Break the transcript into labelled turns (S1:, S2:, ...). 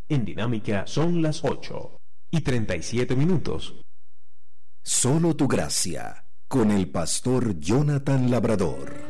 S1: En Dinámica son las 8:37.
S2: Solo tu gracia, con el pastor Jonathan Labrador.